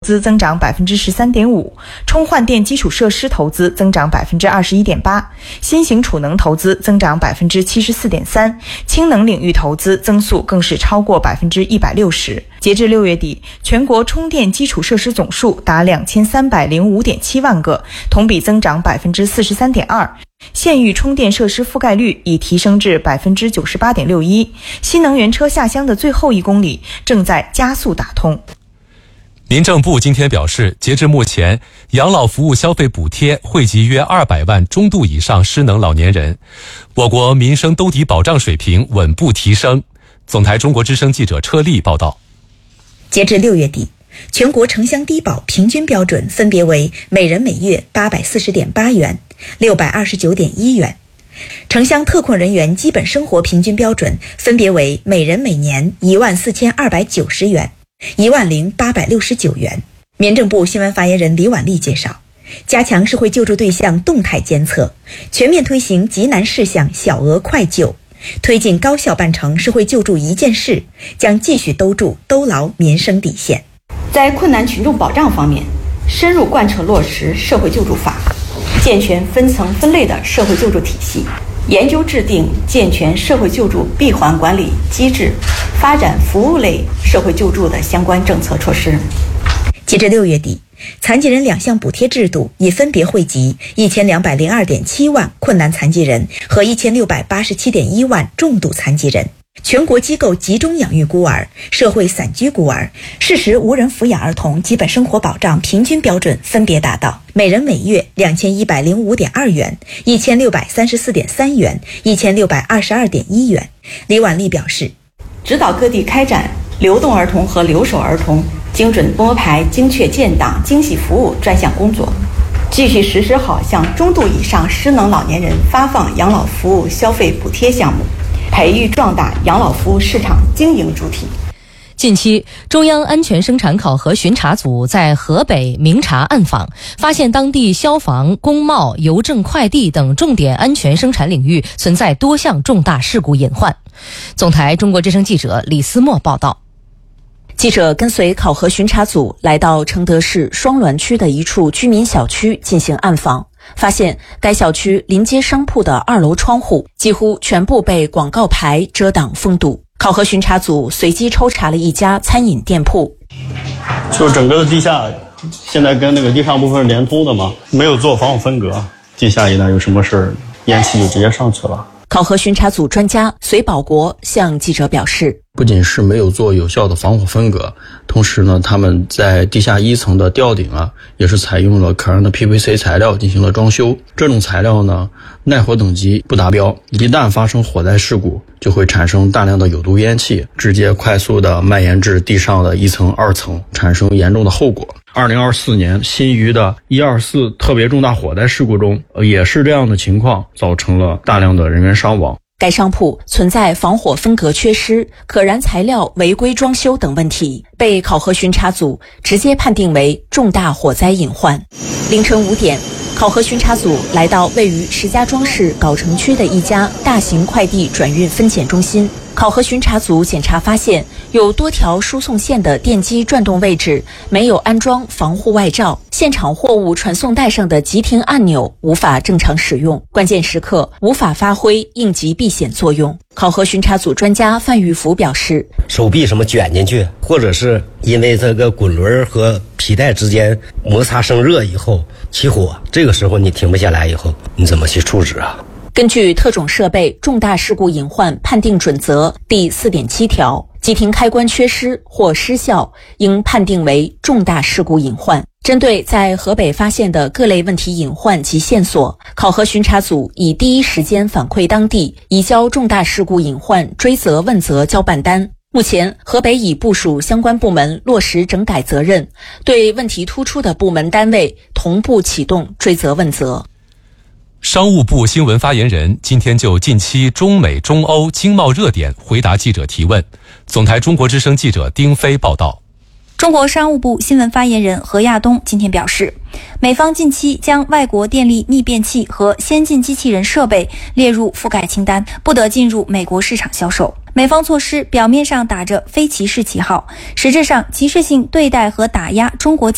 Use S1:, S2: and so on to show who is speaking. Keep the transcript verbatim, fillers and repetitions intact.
S1: 资增长百分之十三点五，充换电基础设施投资增长百分之二十一点八，新型储能投资增长百分之七十四点三，氢能领域投资增速更是超过百分之一百六十。截至六月底，全国充电基础设施总数达两千三百零五点七万个，同比增长百分之四十三点二。县域充电设施覆盖率已提升至百分之九十八点六一，新能源车下乡的最后一公里正在加速打通。
S2: 民政部今天表示，截至目前，养老服务消费补贴惠及约二百万中度以上失能老年人，我国民生兜底保障水平稳步提升。总台中国之声记者车丽报道。
S3: 截至六月底，全国城乡低保平均标准分别为每人每月八百四十点八元、六百二十九点一元，城乡特困人员基本生活平均标准分别为每人每年一万四千二百九十元、一万零八百六十九元。民政部新闻发言人李婉丽介绍，加强社会救助对象动态监测，全面推行急难事项小额快救，推进高效办成社会救助一件事，将继续兜住兜牢民生底线。
S4: 在困难群众保障方面，深入贯彻落实社会救助法，健全分层分类的社会救助体系，研究制定健全社会救助闭环管理机制，发展服务类社会救助的相关政策措施。
S3: 截至六月底，残疾人两项补贴制度已分别惠及一千两百零二点七万困难残疾人和一千六百八十七点一万重度残疾人。全国机构集中养育孤儿、社会散居孤儿、适时无人抚养儿童基本生活保障平均标准分别达到每人每月两千一百零五点二元、一千六百三十四点三元、一千六百二十二点一元。李婉丽表示，
S4: 指导各地开展流动儿童和留守儿童精准拨排、精确建档、精细服务专项工作，继续实施好向中度以上失能老年人发放养老服务消费补贴项目，培育壮大养老服务市场经营主体。
S5: 近期，中央安全生产考核巡查组在河北明察暗访，发现当地消防、工贸、邮政快递等重点安全生产领域存在多项重大事故隐患。总台中国之声记者李思墨报道。
S3: 记者跟随考核巡查组来到承德市双滦区的一处居民小区进行暗访，发现该小区临街商铺的二楼窗户几乎全部被广告牌遮挡封堵。考核巡查组随机抽查了一家餐饮店铺，
S6: 就整个的地下现在跟那个地上部分是连通的嘛，没有做防火分隔，地下一旦有什么事儿，烟气就直接上去了。
S3: 考核巡查组专家隋保国向记者表示，
S7: 不仅是没有做有效的防火分隔，同时呢，他们在地下一层的吊顶啊，也是采用了可燃的 P V C 材料进行了装修。这种材料呢，耐火等级不达标，一旦发生火灾事故，就会产生大量的有毒烟气，直接快速的蔓延至地上的一层、二层，产生严重的后果。二零二四年新余的一二四特别重大火灾事故中，也是这样的情况，造成了大量的人员伤亡。
S3: 该商铺存在防火分隔缺失、可燃材料违规装修等问题，被考核巡查组直接判定为重大火灾隐患。凌晨五点，考核巡查组来到位于石家庄市藁城区的一家大型快递转运分拣中心。考核巡查组检查发现，有多条输送线的电机转动位置没有安装防护外罩，现场货物传送带上的急停按钮无法正常使用，关键时刻无法发挥应急避险作用。考核巡查组专家范玉福表示，
S8: 手臂什么卷进去，或者是因为这个滚轮和皮带之间摩擦生热以后起火，这个时候你停不下来以后，你怎么去处置啊？
S3: 根据特种设备重大事故隐患判定准则第 四点七 条，急停开关缺失或失效应判定为重大事故隐患。针对在河北发现的各类问题隐患及线索，考核巡查组已第一时间反馈当地，移交重大事故隐患追责问责交办单。目前，河北已部署相关部门落实整改责任，对问题突出的部门单位同步启动追责问责。
S2: 商务部新闻发言人今天就近期中美中欧经贸热点回答记者提问。总台中国之声记者丁飞报道。
S9: 中国商务部新闻发言人何亚东今天表示，美方近期将外国电力逆变器和先进机器人设备列入覆盖清单，不得进入美国市场销售。美方措施表面上打着非歧视旗号，实质上歧视性对待和打压中国